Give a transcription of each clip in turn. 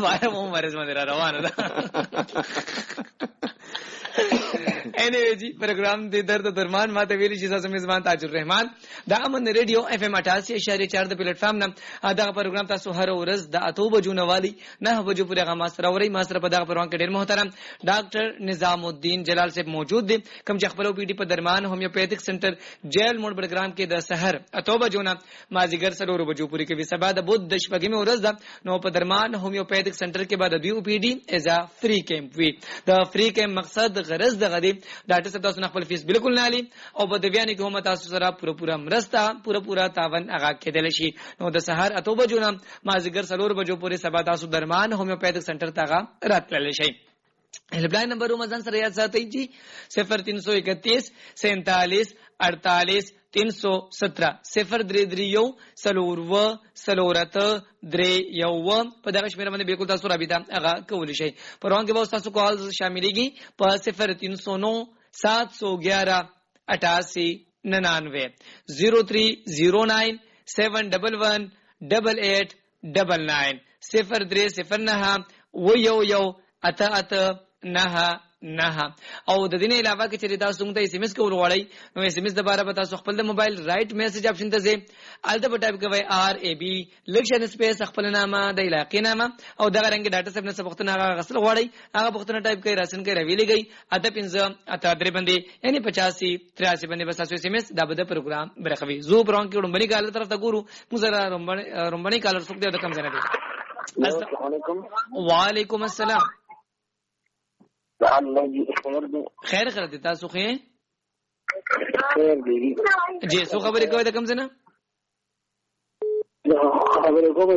واره مو مرز باندې روانه ده. انیوی جی پروگرام دی درد درمان ماته ویلی چې تاسو میزبان تاج الرحمن د امن ریډیو اف ام 88.4 د پلیټ فارم نه دا پروگرام تاسو هر ورځ د 8 بجو نوالی 9 بجو پورې غا ماستر اوري ماستر په دا پروگرام کې ډیر محترم ډاکټر نظام الدین جلال صاحب موجود دي کوم چې خپل پی ډی په درمان هومیوپیتھک سنټر جیل موډ پروگرام کې د سحر 8 بجو نه مازیګر 4 بجو پورې کې به سبا د بود د شپږمې ورځ ده نو په درمان هومیوپیتھک سنټر کې بعد د پی ډی از ا فری کیمپ وی د فری کیمپ مقصد غرض د غدي ډاکټر صاحب تاسو خپل فیس بالکل نه علي او په د بیان کې هم تاسو سره پوره مرسته پوره تعاون هغه کېدل شي نو د سحر 8 بجو نه مازیګر 4 بجو پورې سبا تاسو درمان هومیوپیتھک سنټر ته راتللی شي. Helpline number मजन सर याद साथ जी 0331 47 48 317 033 सलूरव सलورت درې یو په دغه شمیره باندې بالکل تاسو رابطه هغه کولی شئ. پروان کې به تاسو کال شاملېږي په 0309 711 88 99 0309 711 8899 0309 و اته نه او د دې نه علاوه کې چې تاسو څنګه اس ام اس کول غواړئ نو اس ام اس د باره به تاسو خپل د موبایل رائټ میسج آپشن ته ځئ الته په ټایپ کوئ آر ای بی لکشن سپیس خپل نامه د علاقې نامه او دغه رنګ ډاټا سب نه سبختونه غسل غواړئ هغه بختونه ټایپ کوئ راسن کوئ راویلې گئی اته 15 اته درې باندې یعنی 85 83 باندې بس تاسو اس ام اس دا به د پروګرام برخوي زو برون کې وړمبني کال طرف ته ګورو موږ زرا رومبني کال څوک دی د کم ځنه دی. السلام علیکم. وعلیکم السلام. خیر خیر تاسو خیر خیر دی جی سو خبرې کوي د کوم څه نه خبرې کوم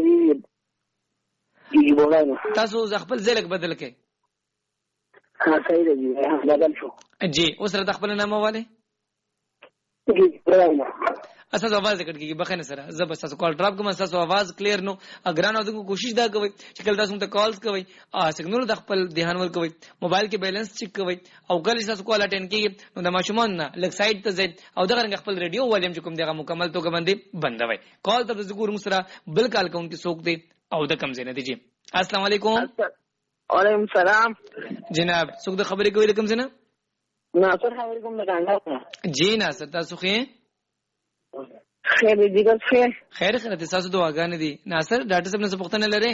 دی بولای تاسو خپل ځلک بدل کړئ. ها صحیح دی بدل شو جی اوس را خپل نامه والے جی بولای اساس आवाज کټ کیږي بخنه سره زب تاسو کال ډراپ کوم اساس आवाज کلیر نو اګران او کوشش دا کوي چې کله تاسو ته کالز کوي سیګنال د خپل دهان ور کوي موبایل کې بیلانس چیک کوي او کله تاسو کال اټینډ کیږي نو د ماشومان نه لک سایت ته ځئ او دغه رنګ خپل ریډیو والیم چې کوم دغه مکمل توګه باندې بندوي کال ته ذکر مسره بل کال کوم کې سوق دی او د کم زینه دی. جی السلام علیکم. وعلیکم السلام جناب سوق د خبرې کوي د کم زینه ناصر خبرې کوم نه کاندل جی ناصر تاسو خیر خیر دی ګل خیر خیر خیر تاسو دعاګانې دي. ناصر ډاکټر صاحب نه څه پوښتنه لرئ؟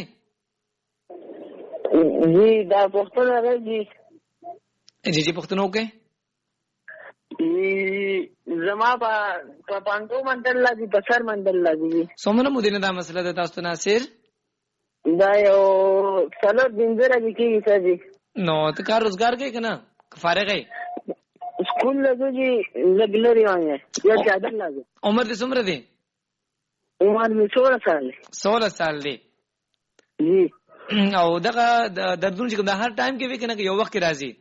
جی دا پوښتنه لري جی پوښتنه وکړئ. زما په پانګو منډل لګي په سر منډل لګي څومره مودې نه دا مسله ده تاسو ته ناصر؟ دا یو څلور دین زره کېږي سړي نو ته کار روزګار کوي که نه فارغ یې؟ स्कूल लगे जी रेगुलर आए या ज्यादा लगे. उम्र दे उम्र दे उम्र में 16 साल दे जी. او دغه دردونه چې کوم د هر ټایم کې وی کنه یو وخت راځي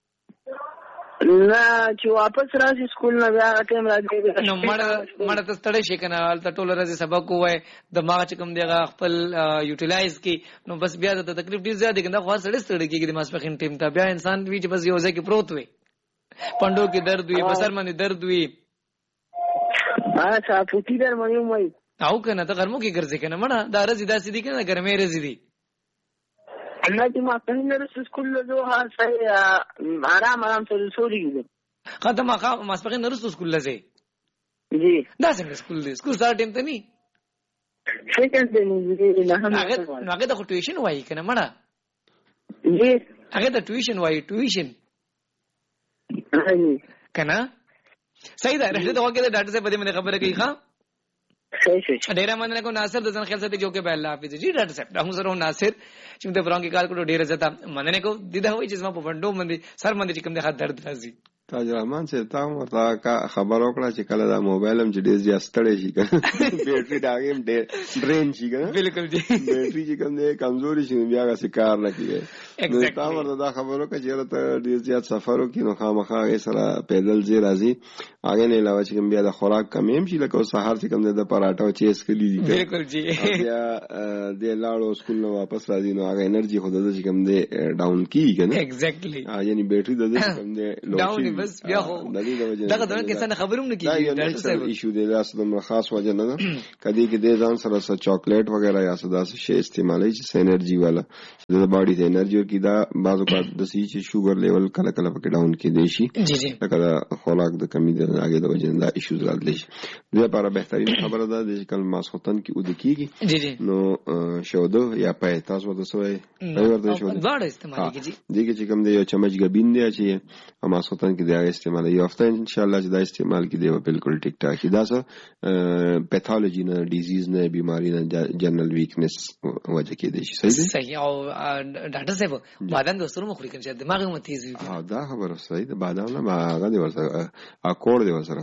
نه چې واپس راځي سکول نه بیا ټایم راځي نو مړه ته ستړي شي کنه الته ټول راځي سبق وای دماغ چې کوم دیغه خپل یوټیلایز کی نو بس بیا د تکلیف ډیر زیات کنه خو سړی ستړي کیږي د ماسپخین ټیم ته بیا انسان وی چې بس یو ځای کې پروت وي پندو کې درد وي بسر باندې درد وي اچھا پوتی در مې وای او کنه ته ګرمو کې ګرځي کنه مړه دا رزي داسې دي کنه ګرمه رزي دي الله دې ما څنګه نرس سکول له ها صحیح آرام سره سوري ختم ماسپخین نرس سکول لځي جی دا څنګه سکول دی سکول سره ټیم ته ني سیکنډ دی نه هغه د ټیوشن وای کنه مړه جی هغه د ټیوشن وای ټیوشن کنه صحیح ده رحمت الله کې ډاکټر صاحب باندې خبره کوي ښا صحیح ډیر مننه کو ناصر د ځن خیال ساتي جو کې به الله حافظ جی ډاکټر صاحب دا سره ناصر چې د برونګي کال کو ډیر زتا مننه کو دیده وای چې ما په وندو باندې سر باندې چې کوم د خاطر درد راځي تاج رحمان سے تا ورته کا خبر وکړه چې کله دا موبایل هم چې ډیر زیات ستړی شي بیټری دا هم ډرین شي بالکل جی بیټری چې کوم دی کمزوري شي بیا غسی کار نه کوي تا ورته دا خبر وکړه چې ته ډیر زیات سفر وکړي نو خامخا یې سره پیدل ځي راځي هغه نه علاوه چې کوم بیا د خوراک کمی هم شي لکه سهار چې کوم د پراټا چیز کلی دي بالکل جی بیا د لاړو سکول نو واپس راځي نو هغه انرژي خو د چې کوم دی ډاون کیږي کنه ایگزیکټلی یعنی بیټری د دې کوم دی بس بیا خو دغه دغه انسان خبروم نه کیږي ډاکټر صاحب ایشو دی لاس د خاص وجه نه کدی کې د ځان سره څه چاکلیټ وغیرہ یا څه داسې شی استعمالوي چې انرژي والا د باډي ته انرژي ورکړي دا بعضو کا د سی چې شوګر لیول کله کله پکې ډاون کې دی شي جی جی لکه خوراک د کمی د هغه د وجه نه دا ایشوز راتلی شي د لپاره بهترین خبره ده چې کله ماسختن کې ود کیږي جی جی نو شودو یا پای تاسو د سوې ورته شودو دا استعمال کیږي دغه چې کوم دی یو چمچ غبین دی چې ماسختن کې دا استعمال یو هفته ان شاء الله چې دا استعمال کې دی بالکل ټیک ټاک دی دا څه پیتالوجي نه ډیزیز نه بیماری نه جنرال ویکنس وجه کې دی صحیح او ډاکټر صاحب بادام د سرو مخوري کنه دماغ مو تیز وي دا خبره صحیح ده بادام نه هغه دی ورسره اکور دی ورسره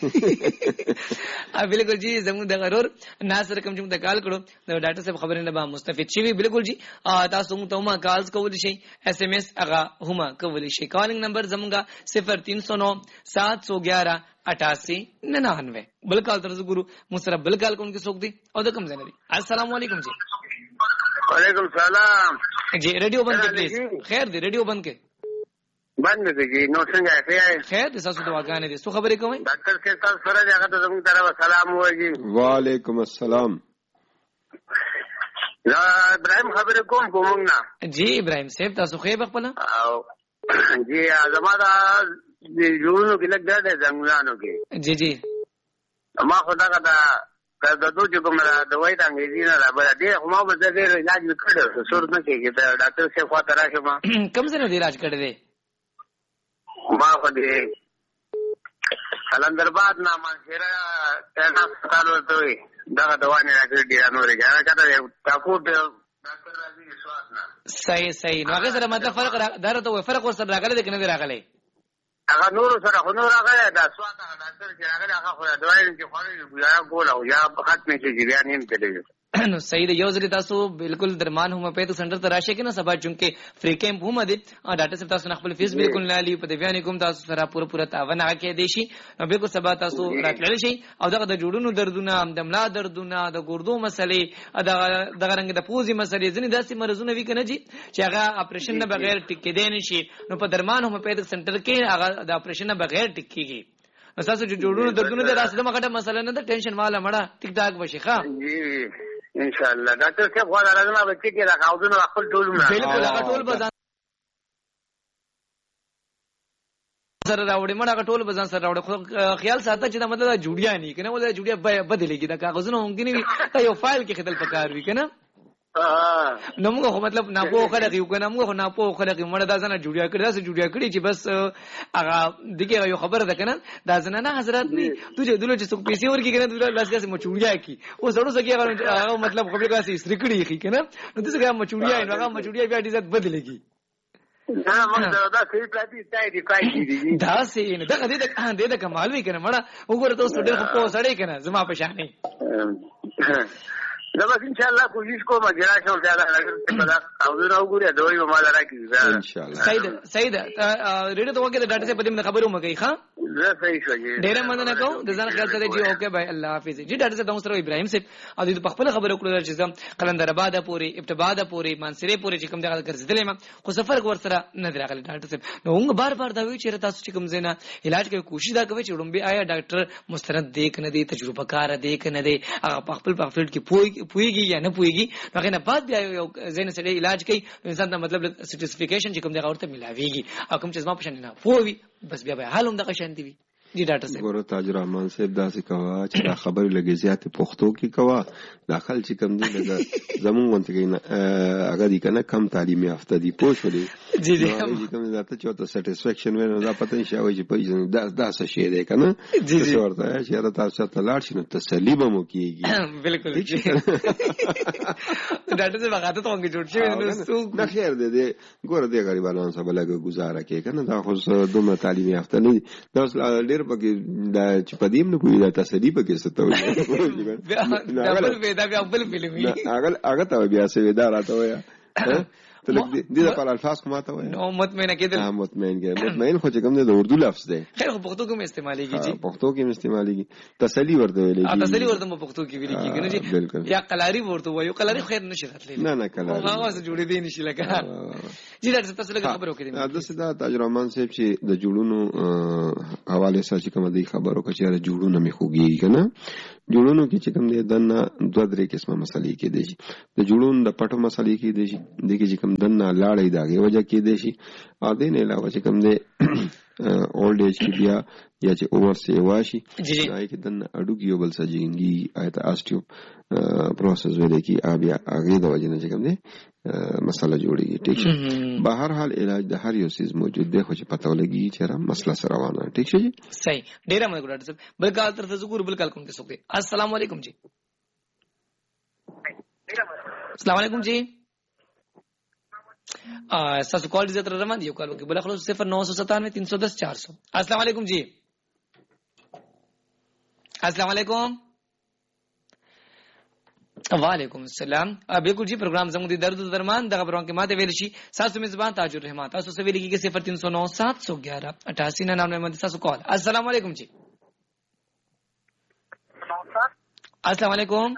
بالکل جی زموږ د غرور ناصر کوم چې د کال کړو د ډاکټر صاحب خبرې نه به مستفید شي بالکل جی تاسو موږ ته ما کالز کول شي اس ام اس هغه هم کول شي کالینګ نمبر زموږه 0309 711 8899 بل کال تر ګورو مسره بل کال کوم کې سوک دی او د کوم ځای دی السلام علیکم جی وعلیکم السلام جی ریډیو بند کړئ پلیز خیر دی ریډیو بند کړئ بند دی نو څنګه خیر دي تاسو دواګانې دي څه خبرې کوئ ډاکټر صاحب تاسو سره هغه ته زموږ طرف سلام وایي وعلیکم السلام دا ابراهيم خبرې کوم نه جی ابراهيم صاحب تاسو خو به خپل جی زماده جوړو کې لګ دا زنګلانو کې جی جی ما خدا کا دا دوه چې کوم دوايي د انګریزي نه راځي ډېر ما به ډېر علاج وکړ سر نه کېږي دا ډاکټر صاحب خوا ته راشه ما کوم څه نه علاج کړی دی ما خو دې کلندرباد نه منشره تاسو هسپتال ورته دا دوا نه راځي ډیر نورې ځای کته تاسو ډاکټر راځي وسواس نه صحیح نو هغه سره مطلب فرق درته فرق ورسره راغلی دی کنه راغلی هغه نور سره خو نور هغه دا سواد هغه ډاکټر چې هغه خو دوايي چې خوري یا ګول او یا ختمه شي بیا نیم کېږي نو صحیح دی یو ځل تاسو بالکل درمان هم په سنټر ته راشي کنه سبا چونکه فری کیمپ هم دي ډاکټر صاحب تاسو خپل فیس بالکل نه لې په بیان کوم تاسو سره پوره تعاون هغه دی شي نو بالکل سبا تاسو راتللی شي او دغه د جوړونو دردونه د ملا دردونه د ګردو مسلې دغه رنګ د پوزي مسلې ځنې داسې مرزونه وی کنه جی چې هغه اپریشن نه بغیر ټیکې دی نشي نو په درمان هم په سنټر کې هغه د اپریشن نه بغیر ټیکيږي تاسو چې جوړونو دردونه د راسته مخه مسله نه د ټینشن والا مړه ټیک ټاک بشي ښه جی ان شاء الله ډاکټر صاحب خو راځم به چې دا خاوندونه خپل ټول نه بالکل هغه ټول بزان سره راوړي مړه ټول بزان سره راوړي خیال ساته چې دا مطلب جوړیا نه کنه ولې جوړیا بدلېږي دا کاغذونه ممکن وي یو فایل کې خدل پکار وي کنه نو موږ خو مطلب نه پوه خلک یو کنه موږ خو نه پوه خلک مړه دا ځنه جوړیا کړی دا جوړیا کړی چې بس هغه دغه یو خبره ده کنه دا ځنه نه حضرت ني تو چې دلته څوک پیسې ورکی کنه دلته لاس کې مچوړیا کی او سړو سګي هغه مطلب خپل کاسي سرکړی کی کنه نو دغه مچوړیا نو هغه مچوړیا بیا دې عزت بدلېږي نه موږ دا صحیح پلاټي ځای دی پای دا سي نه دغه د کمال وی کنه مړه وګوره تاسو ډېر خو سړی کنه زما په شانې دا به ان شاء الله کوشش کوم چې راشه او زیاده راګر په دا او نو ګوریا دوی به ما راکې ان شاء الله صحیح ده ریډیو ته وګورئ ډاکټر صاحب دې خبرو مګي ښا زه صحیح شوې ډېر مننه کوم د ځان خیال سره جی اوکے بھائی الله حافظ جی ډاکټر صاحب سره ابراهيم صاحب او دې په خپل خبرو کړو چې قلندرآباد پوری ابتباد پوری مانسره پوری چې کوم دغه ګرځیدلې ما خو سفر ور سره نه راغلی ډاکټر صاحب نو موږ بار بار دا وی چې تاسو چې کوم زینا علاج کوي کوشش دا کوي چې ډومبي آیا ډاکټر مستند دیک نه دی تجربه کار دیک نه دی هغه په خپل فیلډ کې پويږي یا نه پويږي هغه نه بعد بیا یو زین سره علاج کوي انسان ته مطلب سرټیفیکیشن چې کوم دغه ورته ملاويږي او کوم چې زما پښنه نه پوي بس بیا حالوم دغه شانتي وي جی ډاکټر صاحب ګورو تاج الرحمن صاحب داسې کوا چې دا خبرې لګي زیات پښتو کې کوا داخل چې کم دی لګا زمونږ وانت کې هغه دي کنه کم تعلیم یافته دي پوښولې جی جی کوم ذاته چې ته سټیسفیکشن ونه دا پته نشي او چې په دا څه شی دی کنه جی جی ورته چې تاسو ته لاړ شي نو تسلی به مو کیږي بالکل جی ډاکټر صاحب هغه ته څنګه جوړ شي نو څو نه خیر دی ګوره دې غریبانو سره بلګه گزاره کوي کنه دا خو دومره تعلیم یافته نه دي دا ډېر پکې دا چې پدیم نه کوي دا تسلی پکې ستو دا بیا بل فلمي هغه ته بیا څه ودا راته ویا ته دې د پر الفاظ کومه ته وای نو مطمئن کېدل مطمئن خو چې کوم د اردو لفظ دی خیر خو پښتو کې استعمالېږي جی پښتو کې استعمالېږي تسلی ورته ویلې تسلی ورته په پښتو کې ویل کېږي نه جی یا قلاری ورته وایو قلاری خیر نشي راتلی نه کلاری هغه څه جوړې دي نشي لګا جی ډاکټر تاسو له خبرو کې دا سدا تاجرمان صاحب چې د جوړونو حواله سره چې کوم دی خبرو کې چې جوړونه می خوږي کنه جوړونو کې چې کوم دی دنه دوه درې قسمه مسلې کې دي د جوړون د پټو مسلې کې دي د کې چې کوم دنه لاړې داګه وجه کې دي شي ا دې نه علاوه چې کوم دی اولډ ایج کې بیا یا چې اوور سی واشي راځي کې دنه اډوګي یو بل سجینګي آیت آستیو پروسس ولې کې بیا هغه د وجه نه چې کوم دی مسله جوړیږي ٹھیک شي بهر حال علاج د هر یو چیز موجود دی خو چې پته ولګي چې را مسله سره روانه ٹھیک شي صحیح ډیر مننه ډاکټر صاحب بل کال تر ذکر بل کال کوم کې سوګي السلام علیکم جی السلام علیکم جی تاسو کال دې تر رمضان یو کال کې بل خلاص 0997 310 400 السلام علیکم جی السلام علیکم وعلیکم السلام بالکل جی پروگرام زموږ د درد درمان دغه پروګرام کې ماته ویل شي تاسو میزبان تاج الرحمن تاسو سره ویل کېږي 0309 711 88 تاسو کال السلام علیکم جی السلام علیکم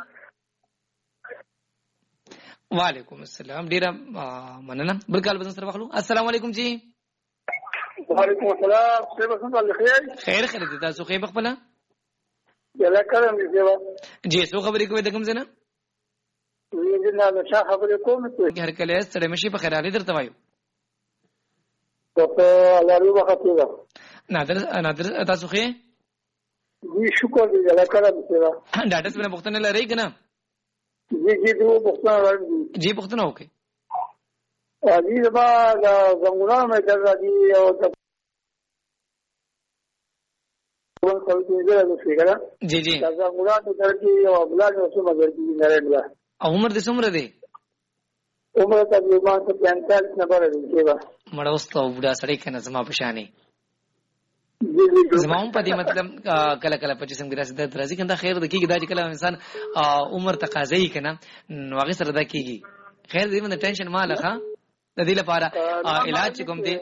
وعلیکم السلام ډیر مننه بل کال بزن سره واخلو السلام علیکم جی وعلیکم السلام څنګه تاسو خیر خیر دي تاسو خیر خپل یلا کړم دې جی سو خبرې کوي د کوم ځنه نه نه څه خبرې کوم ته هر کله ستړي مشي په خیر علي درته وایو ته الله دې وختي دا نادر تاسو خې جی شکر دې یلا کړم دې ډاټا څخه پوښتنه لري کنه جی دې پوښتنه لري جی پوښتنه وکي دې زما د زنګونو مې درځي او جی جی عمر دې څومره دی عمر تقریبا 45 نمبر دی مړ اوسته وډا سړی کنه زما په شانې زما په دې مطلب کله کله په جسم کې راځي کنده خیر د کېږي دا چې کله انسان عمر تقاضا یې کنه نو هغه سره دا کېږي خیر دې باندې ټینشن مال ښه د دې لپاره علاج کوم دی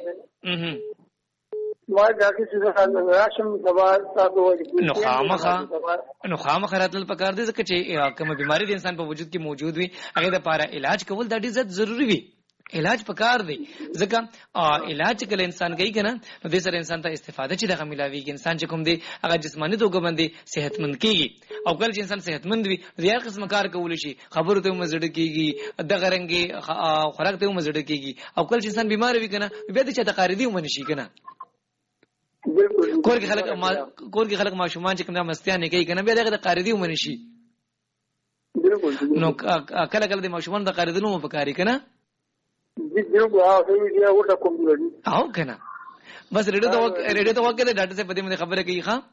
ما دا کې څه راشم سوال تاسو وایي نو خامخ راتل پکار دي ځکه چې کومه بیماری د انسان په وجود کې موجود وي هغه د لپاره علاج کول د ډېر ضروری وي علاج پکار دی ځکه علاج کله انسان کوي کنه نو د سره انسان ته استفاده چې دغه ملاوي کې انسان چې کوم دی هغه جسماني توګه باندې صحتمند کیږي او کله چې انسان صحتمند وي ریاض قسم کار کول شي خبرو ته مزړ کیږي دغه رنګي خوراک ته مزړ کیږي او کله چې انسان بیمار وي کنه بیا د چا تقاریدي ومن شي کنه کور کې خلک ماشومان چې کومه مستیان کوي کنه بیا دغه قاریدي ومن شي نو کله کله د ماشومان د قاریدلو مو پکاري کنه او کنه بس ریډیو ته وکړه ډاټا سے پدې مې خبره کوي ښا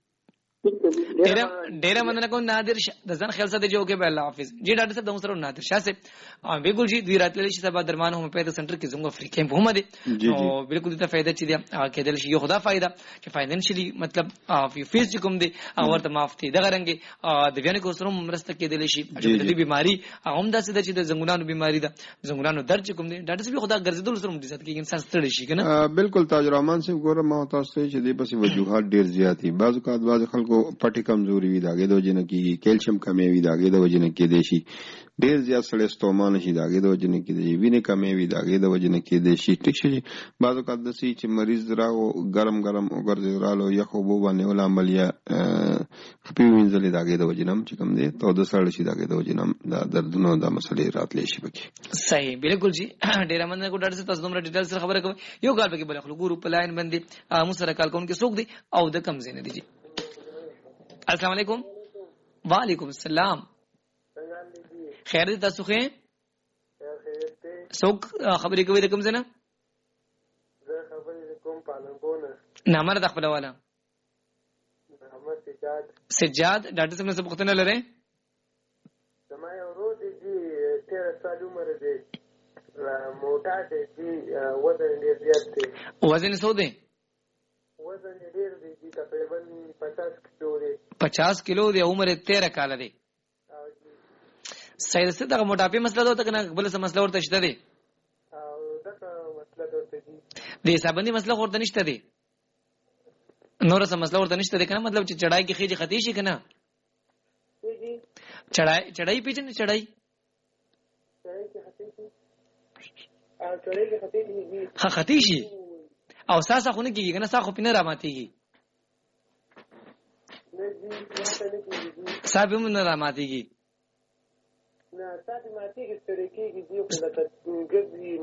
ډیر مننه کوم نادر د ځان خیال ساتي جو کې الله حافظ جی ډاکټر صاحب دوسرو نادر شاه سے بالکل جی دوی راتللی شي سبا درمان هم په سنټر کې زموږ فری کیمپ هم دي نو بالکل ته فائدہ چي دي کېدل شي یو خدا فائدہ چې فاینانشلی مطلب فیس چې کوم دي ورته معاف دي دغه رنګ د بیان کو سره مرسته کېدل شي د دې بیماری هم داسې د چې د زنګونانو بیماری ده زنګونانو درد کوم دي ډاکټر صاحب خدا ګرځیدل سره مدي ذات کې انسان ستړي شي کنه بالکل تاج الرحمن صاحب ګوره ما تاسو چې دې پسې وجوهات ډیر زیات دي بعض اوقات بعض خلکو پټي کمزوري وي داګه د وجنه کې کیلشیم کمی وي داګه د وجنه کې دي شي ډیر زیات سړی ستومان شي داګه د وجنه کې دي وینې کمی وي داګه د وجنه کې دي شي ټیک شي بعض اوقات د سي چې مریض راو ګرم وګرځي یخو بو باندې ول عملیا خپي وینځلې داګه د وجنه چې کوم دي تو د سړی شي داګه د وجنه د دردونو د مسلې راتلې شي پکې صحیح بالکل جی ډیر مننه کو ډاکټر تاسو دومره ډیټیل سره خبره کوي یو کال پکې بل خلکو ګورو په لاین باندې مو سره کال کوونکې څوک دي او د کم زینه دي جی السلام علیکم وعلیکم السلام خیر دي تاسو خې څوک خبرې کوي د کوم ځای نه زه خبرې کوم پالنګونه نامه د خپل والا محمد سجاد ډاکټر صاحب څه پوښتنه لرئ زما یو ورور دی چې 13 سال عمر دی موټا دی وزن ډېر زیات دی وزن څو دی وزن ډېر دی تقریبا 50 کیلو دی 50 کیلو دی عمر 13 کال دی صحیح څه دغه موټاپي مسله ده کنه بل څه مسله ورته شته دی او دغه مسله ورته دي د حسابندي مسله ورته نشته دی نور څه مسله ورته نشته دی کنه مطلب چې چړای کې خېجه ختی شي کنه چړای پیچنه چړای کې ختی شي چړې کې خطیږي خطی شي او ساسه خو نه کیږي کنه ساخو پینه را ماتيږي نه دي ماته نه کیږي صاحب هم نه را ماتيږي نه تاسو ماتيږي چړې کېږي دی خو لکه ګرځي